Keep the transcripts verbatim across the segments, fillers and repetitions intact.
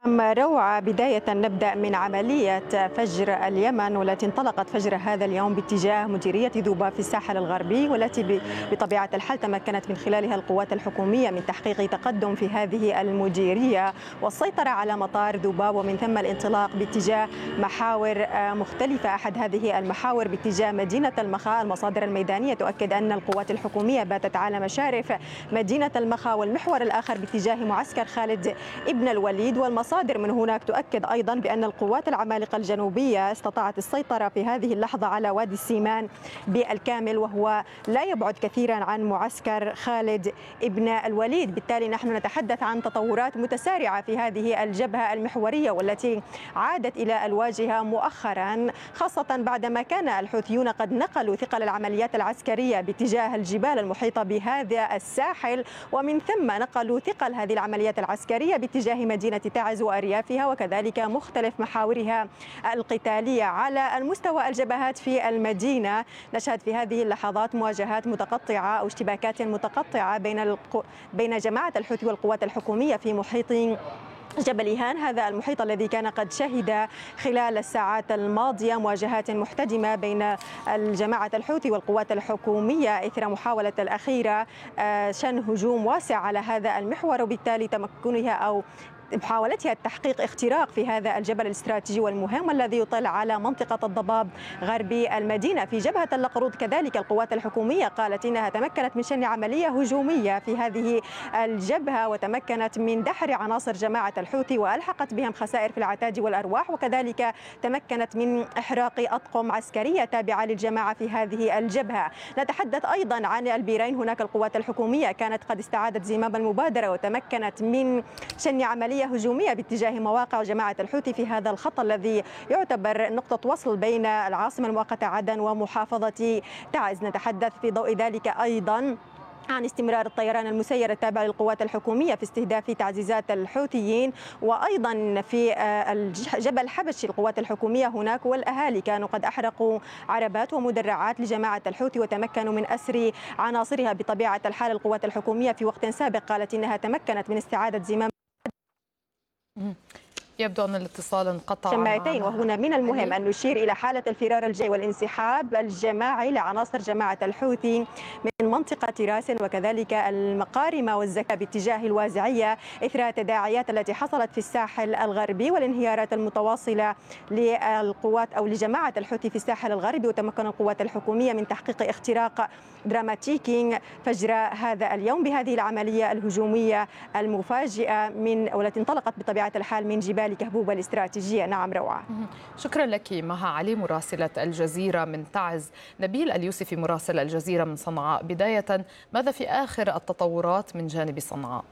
روعة. بداية نبدأ من عملية فجر اليمن والتي انطلقت فجر هذا اليوم باتجاه مديرية ذوبا في الساحل الغربي، والتي بطبيعة الحال تمكنت من خلالها القوات الحكومية من تحقيق تقدم في هذه المديرية والسيطرة على مطار ذوبا، ومن ثم الانطلاق باتجاه محاور مختلفة. أحد هذه المحاور باتجاه مدينة المخا. المصادر الميدانية تؤكد أن القوات الحكومية باتت على مشارف مدينة المخا، والمحور الآخر باتجاه معسكر خالد ابن الوليد. والمصادر من هناك تؤكد أيضا بأن القوات العمالقة الجنوبية استطاعت السيطرة في هذه اللحظة على وادي السيمان بالكامل، وهو لا يبعد كثيرا عن معسكر خالد ابن الوليد. بالتالي نحن نتحدث عن تطورات متسارعة في هذه الجبهة المحورية والتي عادت إلى الواجهة مؤخرا، خاصة بعدما كان الحوثيون قد نقلوا ثقل العمليات العسكرية باتجاه الجبال المحيطة بهذا الساحل، ومن ثم نقلوا ثقل هذه العمليات العسكرية باتجاه مدينة تعز وأريافها وكذلك مختلف محاورها القتالية. على المستوى الجبهات في المدينة نشهد في هذه اللحظات مواجهات متقطعة أو اشتباكات متقطعة بين القو... بين جماعة الحوثي والقوات الحكومية في محيط جبل إيهان، هذا المحيط الذي كان قد شهد خلال الساعات الماضية مواجهات محتدمة بين الجماعة الحوثي والقوات الحكومية إثر محاولة الأخيرة شن هجوم واسع على هذا المحور، وبالتالي تمكنها أو محاولتها التحقيق اختراق في هذا الجبل الاستراتيجي والمهم والذي يطل على منطقة الضباب غربي المدينة. في جبهة اللقروض كذلك القوات الحكومية قالت إنها تمكنت من شن عملية هجومية في هذه الجبهة وتمكنت من دحر عناصر جماعة الحوثي وألحقت بهم خسائر في العتاد والأرواح، وكذلك تمكنت من إحراق أطقم عسكرية تابعة للجماعة في هذه الجبهة. نتحدث أيضا عن البيرين. هناك القوات الحكومية كانت قد استعادت زمام المبادرة وتمكنت من شن عملية هجومية باتجاه مواقع جماعة الحوثي في هذا الخط الذي يعتبر نقطة وصل بين العاصمة المؤقتة عدن ومحافظة تعز. نتحدث في ضوء ذلك أيضا عن استمرار الطيران المسير التابع للقوات الحكومية في استهداف تعزيزات الحوثيين، وأيضا في جبل حبش القوات الحكومية هناك والأهالي كانوا قد أحرقوا عربات ومدرعات لجماعة الحوثي وتمكنوا من أسر عناصرها. بطبيعة الحال القوات الحكومية في وقت سابق قالت إنها تمكنت من استعادة زمام يبدو أن الاتصال انقطع شماعتين. وهنا من المهم أن نشير إلى حالة الفرار الجاي والانسحاب الجماعي لعناصر جماعة الحوثي من منطقة راس وكذلك المقارمة والزكاة باتجاه الوازعية إثر التداعيات التي حصلت في الساحل الغربي والانهيارات المتواصلة للقوات أو لجماعة الحوثي في الساحل الغربي. وتمكن القوات الحكومية من تحقيق اختراق دراماتيكي فجر هذا اليوم بهذه العملية الهجومية المفاجئة من والتي انطلقت بطبيعة الحال من جبال كهبوبة الاستراتيجية. نعم روعة. شكرا لك مها علي مراسلة الجزيرة من تعز. نبيل اليوسفي مراسل الجزيرة من صنعاء. بداية ماذا في آخر التطورات من جانب صنعاء؟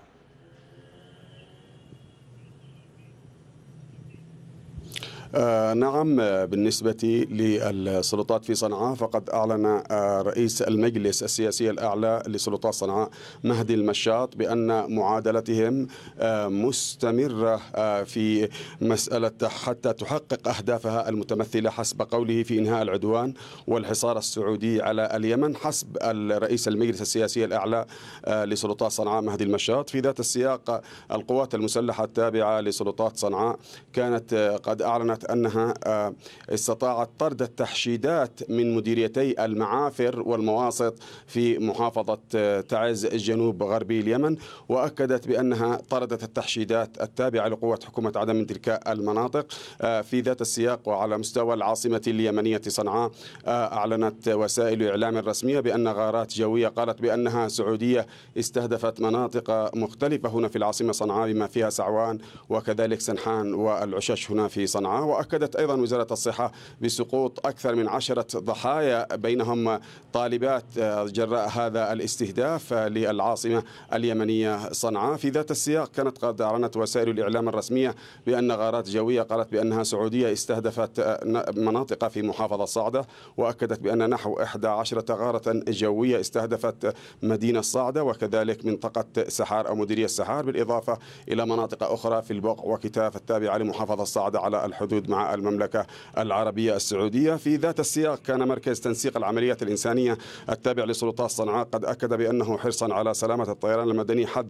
آه نعم، بالنسبة للسلطات في صنعاء فقد أعلن آه رئيس المجلس السياسي الأعلى لسلطات صنعاء مهدي المشاط بأن معادلتهم آه مستمرة آه في مسألة حتى تحقق أهدافها المتمثلة حسب قوله في إنهاء العدوان والحصار السعودي على اليمن. حسب الرئيس المجلس السياسي الأعلى آه لسلطات صنعاء مهدي المشاط، في ذات السياق القوات المسلحة التابعة لسلطات صنعاء كانت آه قد أعلنت أنها استطاعت طرد التحشيدات من مديريتي المعافر والمواسط في محافظة تعز جنوب غربي اليمن، وأكدت بأنها طردت التحشيدات التابعة لقوة حكومة عدن من تلك المناطق. في ذات السياق وعلى مستوى العاصمة اليمنية صنعاء أعلنت وسائل إعلام رسمية بأن غارات جوية قالت بأنها سعودية استهدفت مناطق مختلفة هنا في العاصمة صنعاء بما فيها سعوان وكذلك سنحان والعشش هنا في صنعاء. وأكدت أيضا وزارة الصحة بسقوط أكثر من عشرة ضحايا بينهم طالبات جراء هذا الاستهداف للعاصمة اليمنية صنعاء. في ذات السياق كانت قد أعلنت وسائل الإعلام الرسمية بأن غارات جوية قالت بأنها سعودية استهدفت مناطق في محافظة صعدة، وأكدت بأن نحو إحدى عشرة غارة جوية استهدفت مدينة صعدة وكذلك منطقة سحار أو مديرية سحار، بالإضافة إلى مناطق أخرى في البقع وكتاف التابعة لمحافظة صعدة على الحدود مع المملكة العربية السعودية. في ذات السياق كان مركز تنسيق العمليات الإنسانية التابع لسلطات صنعاء قد أكد بأنه حرصا على سلامة الطيران المدني حد